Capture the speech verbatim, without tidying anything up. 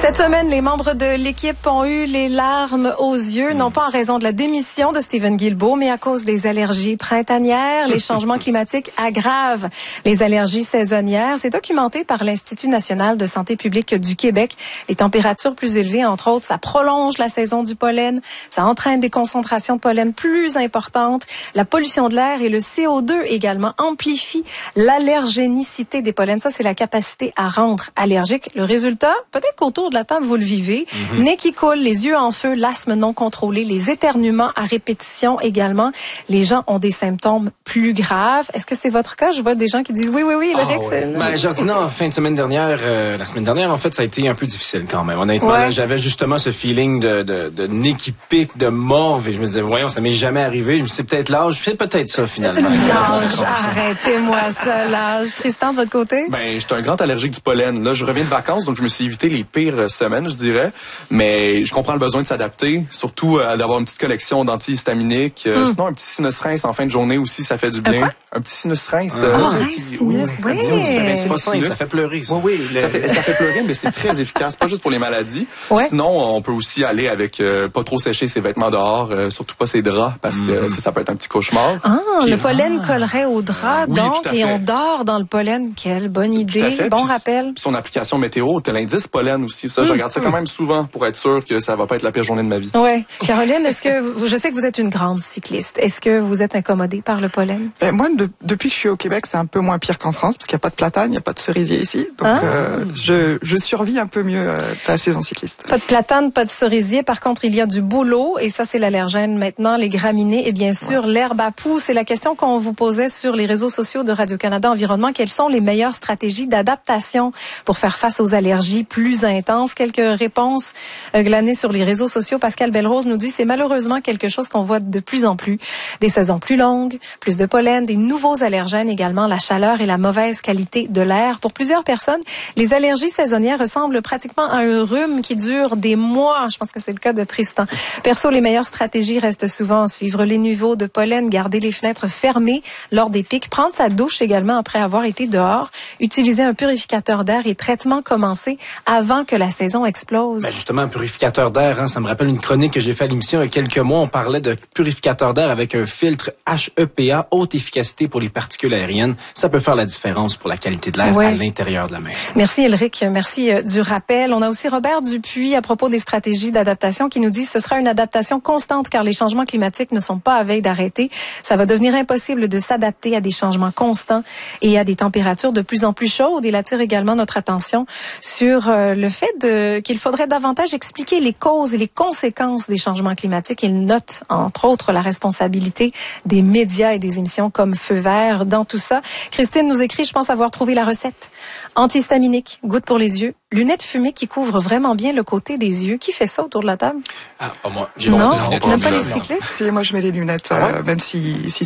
Cette semaine, les membres de l'équipe ont eu les larmes aux yeux, non pas en raison de la démission de Stephen Guilbeault, mais à cause des allergies printanières. Les changements climatiques aggravent les allergies saisonnières. C'est documenté par l'Institut national de santé publique du Québec. Les températures plus élevées, entre autres, ça prolonge la saison du pollen. Ça entraîne des concentrations de pollen plus importantes. La pollution de l'air et le C O deux également amplifient l'allergénicité des pollens. Ça, c'est la capacité à rendre allergique. Le résultat, peut-être qu'autour de la table, vous le vivez. Mm-hmm. Nez qui coule, les yeux en feu, l'asthme non contrôlé, les éternuements à répétition également. Les gens ont des symptômes plus graves. Est-ce que c'est votre cas? Je vois des gens qui disent oui, oui, oui, le Rick, c'est... Ben, Jordina, en fin de semaine dernière, euh, la semaine dernière, en fait, ça a été un peu difficile quand même. Honnêtement, ouais. là, j'avais justement ce feeling de, de, de nez qui pique, de morve, et je me disais, voyons, ça m'est jamais arrivé. Je me disais, c'est peut-être l'âge. C'est peut-être ça, finalement. L'âge, arrêtez-moi ça, l'âge. Tristan, de votre côté? Ben, j'étais un grand allergique du pollen. Là, je reviens de vacances, donc je me suis évité les pires semaines, je dirais. Mais je comprends le besoin de s'adapter, surtout euh, d'avoir une petite collection d'antihistaminiques. Euh, mm. Sinon, un petit sinus rince en fin de journée aussi, ça fait du bien. Un, un petit sinus rince. Ah, Euh, oh, petit, sinus, oui. oui. C'est pas sinus, ça fait pleurer. Ça. Oui, oui. Le... Ça, fait, ça fait pleurer, mais c'est très efficace, pas juste pour les maladies. Ouais. Sinon, on peut aussi aller avec euh, pas trop sécher ses vêtements dehors, euh, surtout pas ses draps, parce que mm. ça, ça peut être un petit cauchemar. Ah, Puis, le pollen ah. collerait aux draps, oui, donc, et on dort dans le pollen. Quelle bonne idée. Bon puis, rappel. Puis son application météo, t'as l'indice pollen aussi. Ça, mm. je regarde ça quand même souvent pour être sûr que ça va pas être la pire journée de ma vie. Ouais. Caroline, est-ce que vous, je sais que vous êtes une grande cycliste. Est-ce que vous êtes incommodée par le pollen? Ben, moi, de, depuis que je suis au Québec, c'est un peu moins pire qu'en France, parce qu'il n'y a pas de platane, il n'y a pas de cerisier ici. Donc, ah. euh, je, je survis un peu mieux euh, la saison cycliste. Pas de platane, pas de cerisier. Par contre, il y a du bouleau, et ça, c'est l'allergène maintenant, les graminées, et bien sûr, ouais. l'herbe à poux. C'est la question qu'on vous posait sur les réseaux sociaux de Radio-Canada Environnement. Quelles sont les meilleures stratégies d'adaptation pour faire face aux allergies plus intenses? Quelques réponses euh, glanées sur les réseaux sociaux. Pascal Belrose nous dit, c'est malheureusement quelque chose qu'on voit de plus en plus. Des saisons plus longues, plus de pollen, des nouveaux allergènes également, la chaleur et la mauvaise qualité de l'air. Pour plusieurs personnes, les allergies saisonnières ressemblent pratiquement à un rhume qui dure des mois. Je pense que c'est le cas de Tristan. Perso, les meilleures stratégies restent souvent suivre les niveaux de pollen, garder les fenêtres fermées lors des pics, prendre sa douche également après avoir été dehors, utiliser un purificateur d'air et traitement commencer avant que la saison explose. Ben justement, un purificateur d'air, hein, ça me rappelle une chronique que j'ai fait à l'émission il y a quelques mois. On parlait de purificateur d'air avec un filtre H E P A, haute efficacité pour les particules aériennes. Ça peut faire la différence pour la qualité de l'air ouais. à l'intérieur de la maison. Merci Elric, merci euh, du rappel. On a aussi Robert Dupuis à propos des stratégies d'adaptation qui nous dit ce sera une adaptation constante car les changements climatiques ne sont pas à veille d'arrêter. Ça va devenir impossible de s'adapter à des changements constants et à des températures de plus en plus chaudes. Il attire également notre attention sur euh, le fait de, qu'il faudrait davantage expliquer les causes et les conséquences des changements climatiques. Il note, entre autres, la responsabilité des médias et des émissions comme Feu vert dans tout ça. Christine nous écrit, je pense avoir trouvé la recette. Antihistaminique, goutte pour les yeux, lunettes fumées qui couvrent vraiment bien le côté des yeux. Qui fait ça autour de la table? Ah, pas moi. J'ai non, non, même pas les cyclistes? Si, moi je mets les lunettes, euh, même si, si